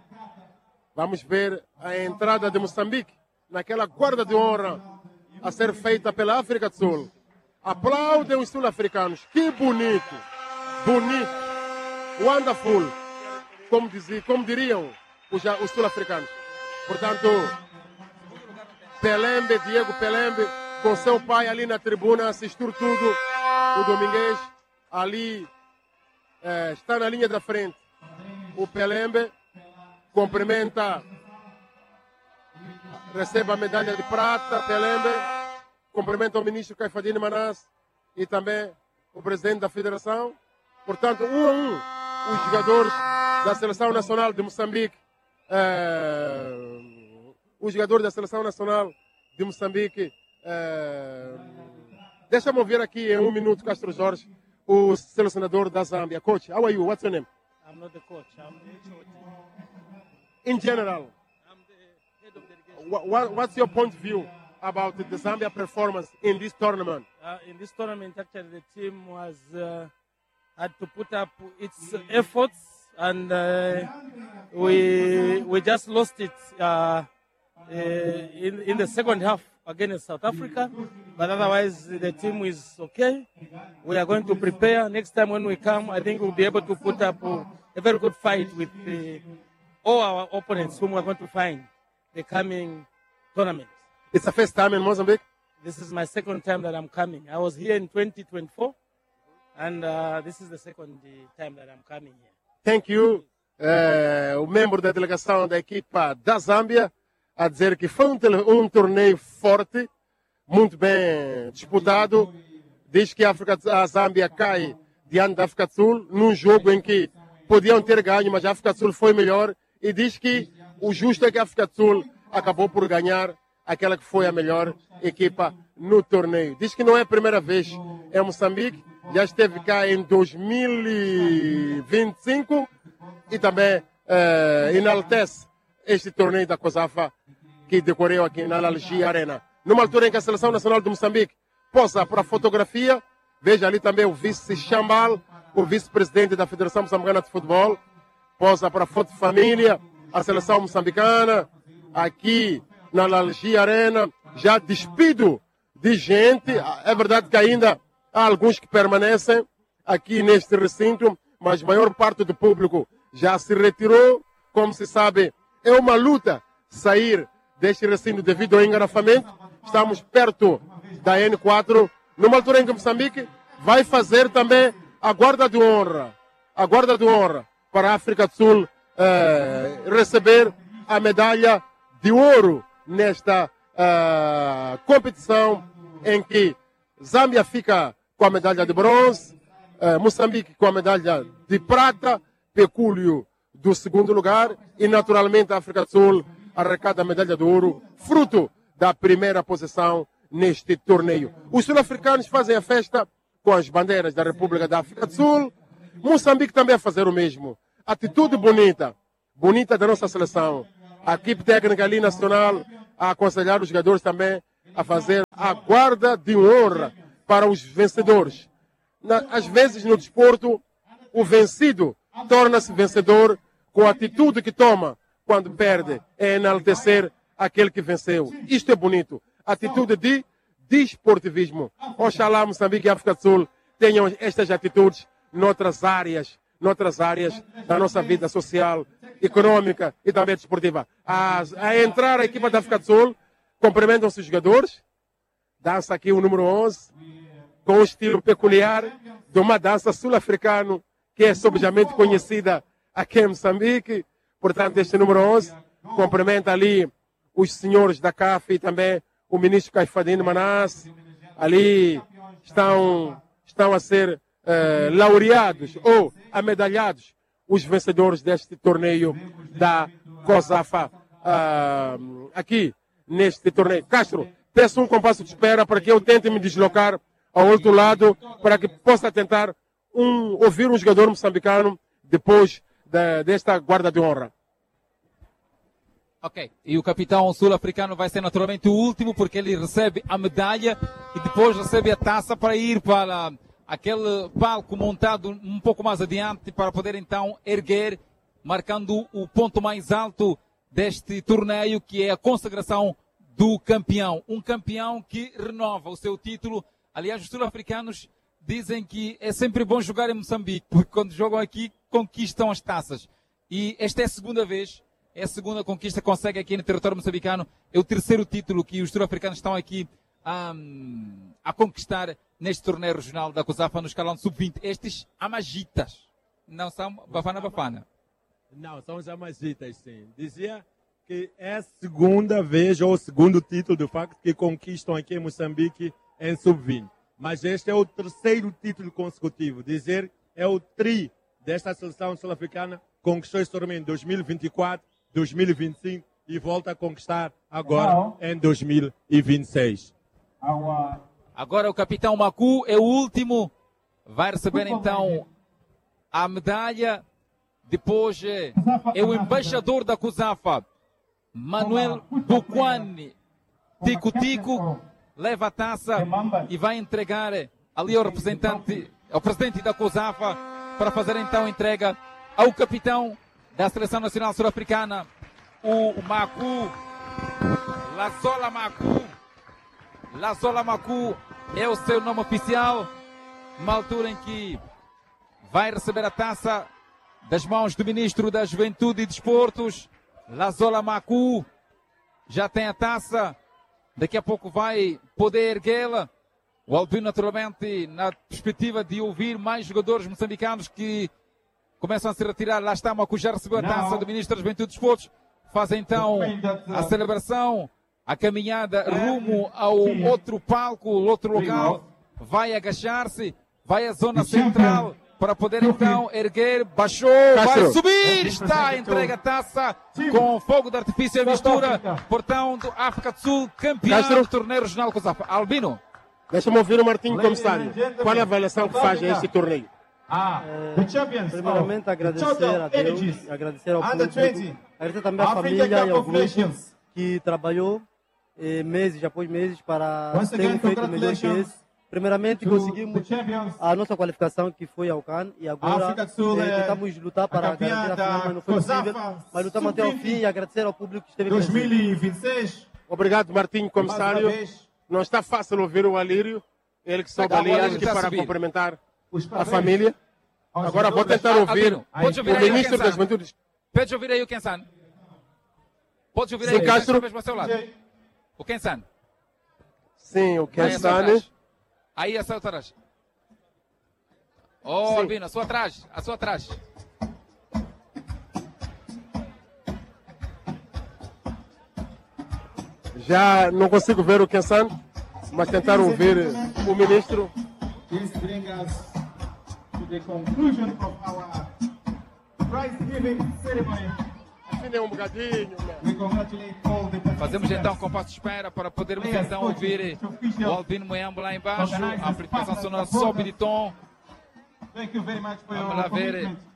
a entrada de Moçambique naquela guarda de honra a ser feita pela África do Sul. Aplaudem os sul-africanos. Que bonito! Bonito! Wonderful! Como diriam os sul-africanos. Portanto, Pelembe, Diego Pelembe, com seu pai ali na tribuna, assistiu tudo. O Domingues ali está na linha da frente. O Pelembe cumprimenta, recebe a medalha de prata. Pelembe cumprimenta o ministro Caifadine Manas e também o presidente da federação. Portanto, 1-1, os jogadores da Seleção Nacional de Moçambique. Os jogadores da Seleção Nacional de Moçambique. Deixa-me ouvir aqui em 1 minuto, Castro Jorge, o selecionador da Zâmbia. Coach, how are you? What's your name? I'm not the coach. I'm the HOD. In general, I'm the head of delegation. what's your point of view about the Zambia performance in this tournament? In this tournament, actually, the team was had to put up its efforts, and we just lost it in the second half against South Africa. But otherwise, the team is okay. We are going to prepare. Next time when we come, I think we'll be able to put up a very good fight with all our opponents whom we're going to find the coming tournament. It's the first time in Mozambique? This is my second time that I'm coming. I was here in 2024, and this is the second time that I'm coming here. Thank you. O membro da delegação da equipa da Zâmbia a dizer que foi um torneio forte, muito bem disputado. Diz que a Zâmbia cai diante da África do Sul num jogo em que podiam ter ganho, mas a África do Sul foi melhor. E diz que o justo é que a África do Sul acabou por ganhar aquela que foi a melhor equipa no torneio. Diz que não é a primeira vez em Moçambique, já esteve cá em 2025 e também enaltece este torneio da COSAFA que decorreu aqui na Algia Arena. Numa altura em que a Seleção Nacional de Moçambique posa para a fotografia, veja ali também o vice Chambal, o vice-presidente da Federação Moçambicana de Futebol, posa para a foto de família, a seleção moçambicana, aqui na Algia Arena, já despido de gente. É verdade que ainda há alguns que permanecem aqui neste recinto, mas a maior parte do público já se retirou. Como se sabe, é uma luta sair deste recinto devido ao engarrafamento. Estamos perto da N4, numa altura em que Moçambique vai fazer também a guarda de honra. A guarda de honra para a África do Sul receber a medalha de ouro nesta competição em que Zâmbia fica com a medalha de bronze, Moçambique com a medalha de prata, pecúlio do segundo lugar e naturalmente a África do Sul arrecada a medalha de ouro, fruto da primeira posição neste torneio. Os sul-africanos fazem a festa com as bandeiras da República da África do Sul, Moçambique também a fazer o mesmo. atitude bonita da nossa seleção. A equipe técnica ali nacional a aconselhar os jogadores também a fazer a guarda de honra para os vencedores. Às vezes no desporto, o vencido torna-se vencedor com a atitude que toma quando perde, é enaltecer aquele que venceu. Isto é bonito. Atitude de desportivismo. Oxalá Moçambique e África do Sul tenham estas atitudes noutras áreas da nossa vida social, econômica e também desportiva. A entrar a equipa da África do Sul, cumprimentam-se os jogadores, dança aqui o número 11, com um estilo peculiar de uma dança sul-africana que é subjamente conhecida aqui em Moçambique. Portanto, este número 11 cumprimenta ali os senhores da CAF e também o ministro Caifadine Manasse. Ali estão a ser laureados ou amedalhados os vencedores deste torneio da COSAFA aqui neste torneio. Castro, peço um compasso de espera para que eu tente me deslocar ao outro lado para que possa tentar ouvir um jogador moçambicano depois desta guarda de honra. Ok, e o capitão sul-africano vai ser naturalmente o último porque ele recebe a medalha e depois recebe a taça para ir para aquele palco montado um pouco mais adiante para poder então erguer, marcando o ponto mais alto deste torneio, que é a consagração do campeão. Um campeão que renova o seu título. Aliás, os sul-africanos dizem que é sempre bom jogar em Moçambique, porque quando jogam aqui conquistam as taças. E esta é a segunda vez, é a segunda conquista que consegue aqui no território moçambicano. É o terceiro título que os sul-africanos estão aqui a conquistar neste torneio regional da COSAFA no escalão sub-20. Estes amagitas, não são bafana? Não, são os amagitas, sim. Dizia que é a segunda vez ou o segundo título, de facto, que conquistam aqui em Moçambique em sub-20. Mas este é o terceiro título consecutivo. Dizer é o tri desta seleção sul-africana, conquistou esse torneio em 2024, 2025 e volta a conquistar agora em 2026. Agora o capitão Macu é o último, vai receber então a medalha. Depois é o embaixador da COSAFA, Manuel Bukwani Tico, leva a taça e vai entregar ali ao representante, ao presidente da COSAFA, para fazer então a entrega ao capitão da Seleção Nacional Sul-Africana, o Macu, Lazola Macu é o seu nome oficial, numa altura em que vai receber a taça das mãos do Ministro da Juventude e Desportos. Lazola Macu já tem a taça, daqui a pouco vai poder erguê-la. O Albino, naturalmente, na perspectiva de ouvir mais jogadores moçambicanos que começam a se retirar. Lá está, Macu já recebeu a taça do Ministro da Juventude e Desportos. Faz então a celebração, a caminhada rumo ao outro palco, outro local. Vai agachar-se, vai à zona central para poder então erguer, baixou, vai subir, está, entrega a taça com fogo de artifício e mistura, portanto, África do Sul, campeão do torneio regional COSAFA. Albino. Deixa-me ouvir o Martinho Comissário. Qual é a avaliação que faz a este torneio? Primeiramente, agradecer a Deus, agradecer ao público, agradecer também à família e ao grupo que trabalhou meses após meses para ter um feito melhor que esse. Primeiramente, conseguimos a nossa qualificação, que foi ao CAN, e agora tentamos lutar para garantir a final, mas não foi possível. Mas lutamos até ao fim e agradecer ao público que esteve presente. 2026. Obrigado, Martinho Comissário. Não está fácil ouvir o Alírio, ele que soube ali aqui para cumprimentar a família. Agora vou tentar ouvir o Ministro da Juventude. Pode ouvir aí o Kensan? Pode ouvir aí o Castro? Mesmo ao seu lado. O Kensan? Sim, o Kensan. Aí a sua atrás. Oh, Albino, a sua atrás. A sua atrás. Já não consigo ver o Kensan, mas tentar ouvir o ministro. This brings us to the conclusion of our prize giving ceremony. Um bocadinho. Fazemos então um compasso de espera para podermos então ouvir o Albino Moyambo lá embaixo. A amplificação sonora sobe de tom. Vamos lá ver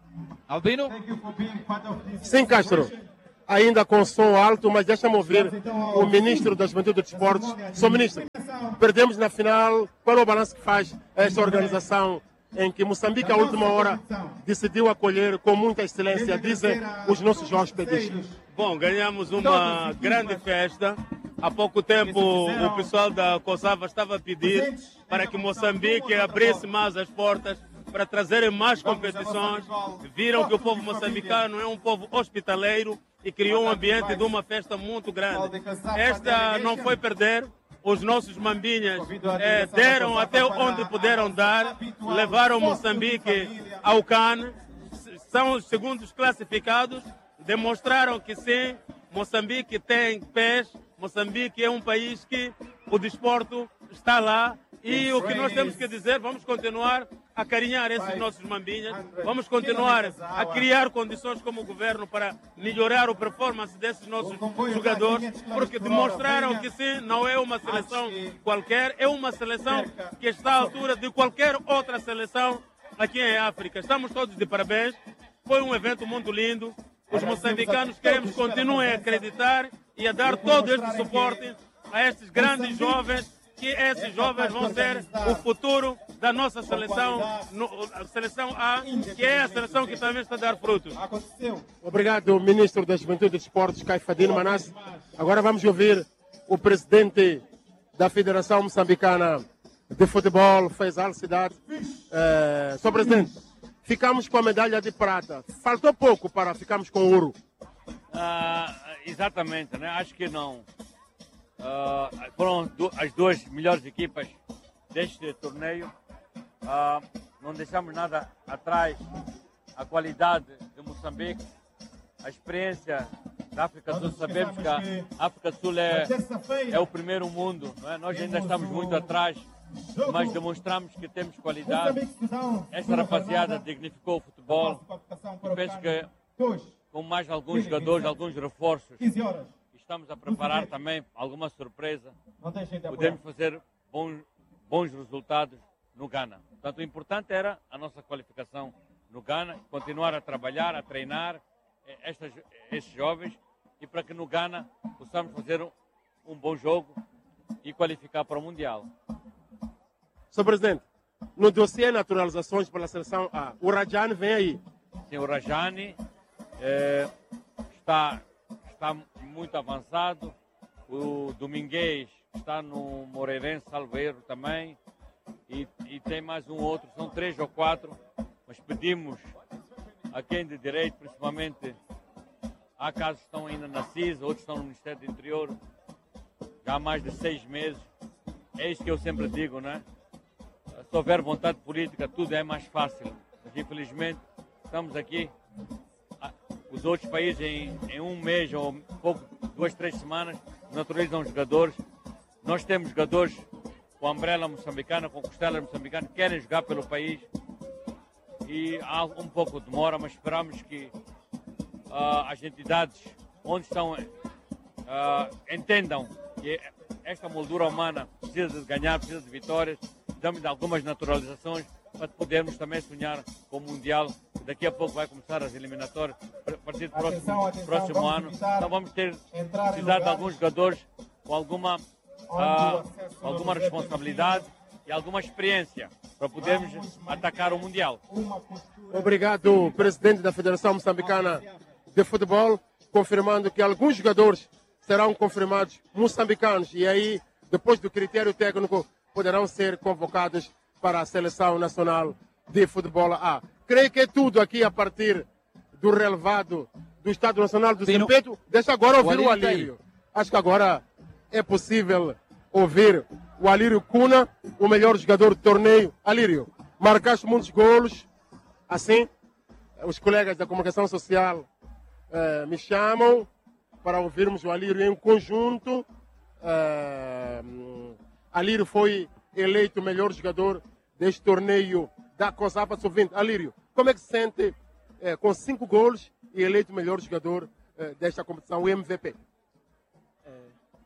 Albino? Sim, Castro. Ainda com som alto, mas deixa-me ouvir o ministro da Juventude e dos Esportes. Sou ministro, perdemos na final. Qual é o balanço que faz esta organização em que Moçambique, à última hora, decidiu acolher com muita excelência, dizem os nossos hóspedes? Bom, ganhamos uma grande festa. Há pouco tempo o pessoal da COSAVA estava a pedir para que Moçambique abrisse mais as portas para trazerem mais competições. Viram que o povo moçambicano é um povo hospitaleiro e criou um ambiente de uma festa muito grande. Esta não foi perder. Os nossos mambinhas deram até onde puderam dar, levaram Moçambique ao CAN, são os segundos classificados, demonstraram que sim, Moçambique tem pés, Moçambique é um país que o desporto está lá. E o que nós temos que dizer, vamos continuar a carinhar esses nossos mambinhas, vamos continuar a criar condições como governo para melhorar a performance desses nossos jogadores, porque demonstraram que sim, não é uma seleção qualquer, é uma seleção que está à altura de qualquer outra seleção aqui em África. Estamos todos de parabéns, foi um evento muito lindo, os moçambicanos queremos continuar a acreditar e a dar todo este suporte a estes grandes jovens, que esses jovens vão ser o futuro da nossa seleção, a seleção A, que é a seleção que também está a dar frutos. Obrigado, ministro da Juventude e dos Esportes, Caifadino Manasse. Agora vamos ouvir o presidente da Federação Moçambicana de Futebol, Faisal Cidade. Sr. Presidente, ficamos com a medalha de prata. Faltou pouco para ficarmos com ouro. Exatamente, né? Acho que não. Foram as duas melhores equipas deste torneio. Não deixamos nada atrás. A qualidade de Moçambique, a experiência da África do Sul. Sabemos que a África do Sul é o primeiro mundo, não é? Nós ainda estamos muito atrás, mas demonstramos que temos qualidade. Esta rapaziada dignificou o futebol. E penso que com mais alguns jogadores, alguns reforços, estamos a preparar também alguma surpresa. Podemos fazer bons resultados no Ghana. Portanto, o importante era a nossa qualificação no Ghana, continuar a trabalhar, a treinar estes jovens e para que no Ghana possamos fazer um bom jogo e qualificar para o Mundial. Sr. Presidente, no dossiê naturalizações pela seleção A, o Rajani vem aí. Sim, o Rajani está muito avançado. O Domingues está no Moreirense, salvo erro também. E tem mais um outro, são 3 ou 4. Mas pedimos a quem de direito, principalmente, há casos que estão ainda na CISA, outros estão no Ministério do Interior, já há mais de 6 meses. É isso que eu sempre digo, né? Se houver vontade política, tudo é mais fácil. Mas, infelizmente, estamos aqui. Os outros países, em um mês ou pouco, 2, 3 semanas, naturalizam jogadores. Nós temos jogadores com a umbrella moçambicana, com costelas moçambicanas, que querem jogar pelo país. E há um pouco de demora, mas esperamos que as entidades onde estão entendam que esta moldura humana precisa de ganhar, precisa de vitórias. Precisamos de algumas naturalizações para podermos também sonhar com o Mundial. Daqui a pouco vai começar as eliminatórias a partir do próximo ano. Então vamos precisar de alguns jogadores com alguma responsabilidade e alguma experiência para podermos atacar o Mundial. Obrigado, presidente da Federação Moçambicana de Futebol, confirmando que alguns jogadores serão confirmados moçambicanos e aí, depois do critério técnico, poderão ser convocados para a Seleção Nacional de Futebol A. Creio que é tudo aqui a partir do relevado do Estado Nacional do Zimpeto. Deixa agora ouvir o Alírio. Acho que agora é possível ouvir o Alírio Cuna, o melhor jogador do torneio. Alírio, marcaste muitos golos. Assim, os colegas da comunicação social me chamam para ouvirmos o Alírio em conjunto. Alírio foi eleito o melhor jogador deste torneio da COSAFA Sub-20. Alírio, como é que se sente com 5 golos e eleito o melhor jogador desta competição, o MVP?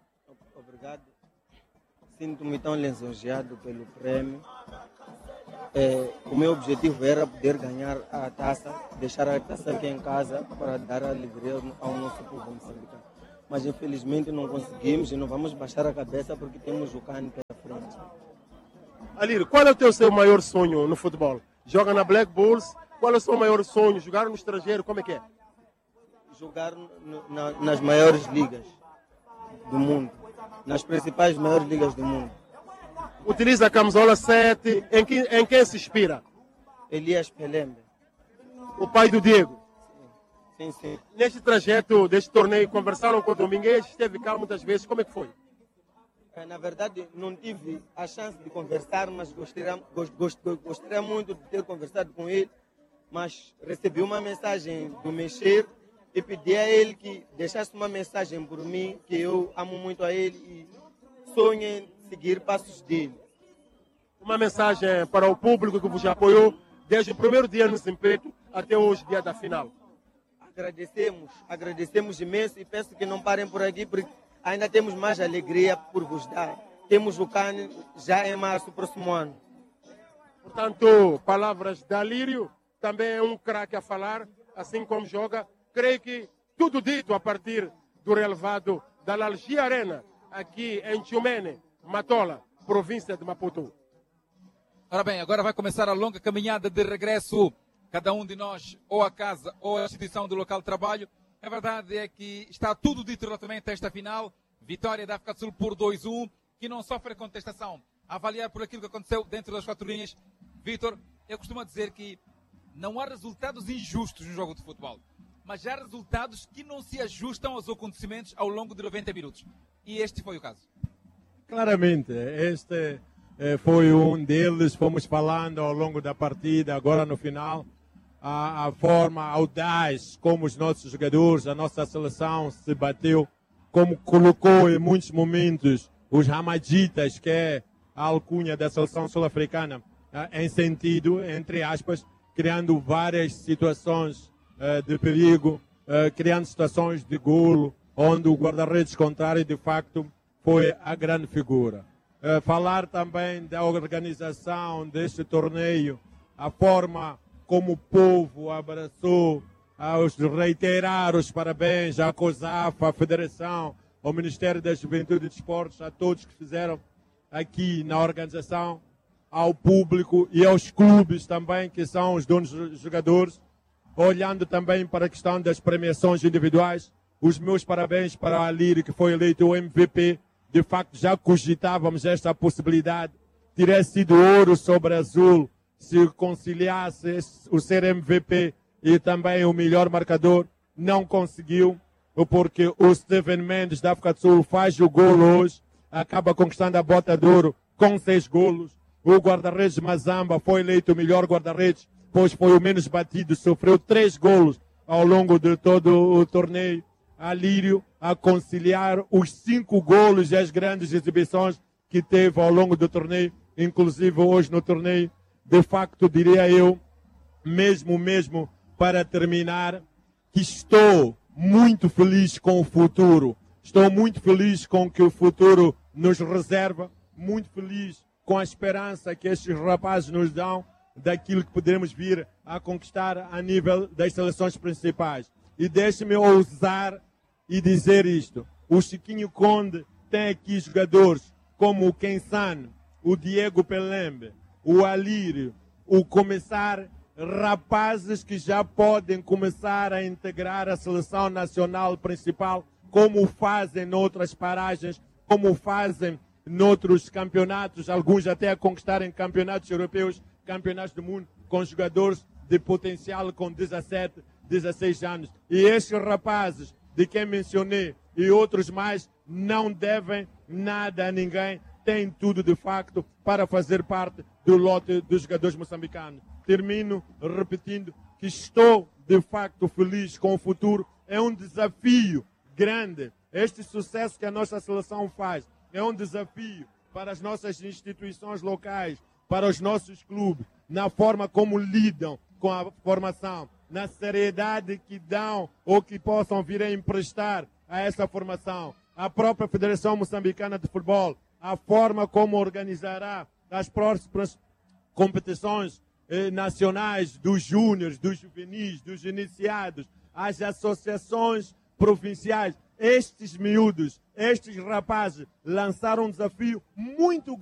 Obrigado. Sinto-me tão lisonjeado pelo prêmio. O meu objetivo era poder ganhar a taça, deixar a taça aqui em casa para dar alegria ao nosso povo moçambicano. Mas infelizmente não conseguimos e não vamos baixar a cabeça porque temos o CAN pela frente. Alírio, qual é o seu maior sonho no futebol? Joga na Black Bulls, qual é o seu maior sonho? Jogar no estrangeiro, como é que é? Jogar nas maiores ligas do mundo, nas principais maiores ligas do mundo. Utiliza a camisola 7, em quem se inspira? Elias Pelembe. O pai do Diego? Sim. Neste trajeto deste torneio, conversaram com o Domingues, esteve cá muitas vezes, como é que foi? Na verdade, não tive a chance de conversar, mas gostaria muito de ter conversado com ele, mas recebi uma mensagem do Mexer e pedi a ele que deixasse uma mensagem por mim, que eu amo muito a ele e sonho em seguir passos dele. Uma mensagem para o público que vos apoiou desde o primeiro dia no Zimpeto até hoje, dia da final. Agradecemos imenso e peço que não parem por aqui, porque ainda temos mais alegria por vos dar. Temos o CAN já em março, próximo ano. Portanto, palavras de Alírio, também é um craque a falar, assim como joga. Creio que tudo dito a partir do relevado da Lalgia Arena, aqui em Tchumene, Matola, província de Maputo. Ora bem, agora vai começar a longa caminhada de regresso, cada um de nós, ou a casa, ou a instituição do local de trabalho. A verdade é que está tudo dito relativamente a esta final. Vitória da África do Sul por 2-1, que não sofre contestação. A avaliar por aquilo que aconteceu dentro das 4 linhas, Vítor, eu costumo dizer que não há resultados injustos no jogo de futebol, mas há resultados que não se ajustam aos acontecimentos ao longo de 90 minutos. E este foi o caso. Claramente, este foi um deles. Fomos falando ao longo da partida, agora no final, a forma audaz como os nossos jogadores, a nossa seleção se bateu, como colocou em muitos momentos os ramaditas, que é a alcunha da seleção sul-africana, em sentido, entre aspas, criando várias situações de perigo, criando situações de golo, onde o guarda-redes contrário, de facto, foi a grande figura. Falar também da organização deste torneio, a forma como o povo abraçou, reiterar os parabéns à COSAFA, à Federação, ao Ministério da Juventude e Desportos, a todos que fizeram aqui na organização, ao público e aos clubes também, que são os donos dos jogadores, olhando também para a questão das premiações individuais. Os meus parabéns para o Alírio, que foi eleito o MVP. De facto, já cogitávamos esta possibilidade. Teria sido ouro sobre azul se conciliasse o ser MVP e também o melhor marcador. Não conseguiu, porque o Steven Mendes da África do Sul faz o golo hoje, acaba conquistando a bota de ouro com 6 golos. O guarda-redes Mazamba foi eleito o melhor guarda-redes, pois foi o menos batido, sofreu 3 golos ao longo de todo o torneio. Alírio a conciliar os 5 golos e as grandes exibições que teve ao longo do torneio, inclusive hoje no torneio. De facto, diria eu, mesmo para terminar, que estou muito feliz com o futuro. Estou muito feliz com o que o futuro nos reserva, muito feliz com a esperança que estes rapazes nos dão daquilo que poderemos vir a conquistar a nível das seleções principais. E deixe-me ousar e dizer isto. O Chiquinho Conde tem aqui jogadores como o Kensan, o Diego Pelembe, o Alírio, o Começar, rapazes que já podem começar a integrar a seleção nacional principal, como fazem noutras paragens, como fazem noutros campeonatos, alguns até a conquistarem campeonatos europeus, campeonatos do mundo, com jogadores de potencial com 17, 16 anos. E estes rapazes, de quem mencionei, e outros mais, não devem nada a ninguém, têm tudo de facto para fazer parte do lote dos jogadores moçambicanos. Termino repetindo que estou de facto feliz com o futuro. É um desafio grande. Este sucesso que a nossa seleção faz é um desafio para as nossas instituições locais, para os nossos clubes, na forma como lidam com a formação, na seriedade que dão ou que possam vir a emprestar a essa formação. A própria Federação Moçambicana de Futebol, a forma como organizará as próximas competições nacionais dos júniores, dos juvenis, dos iniciados, as associações provinciais. Estes miúdos, estes rapazes lançaram um desafio muito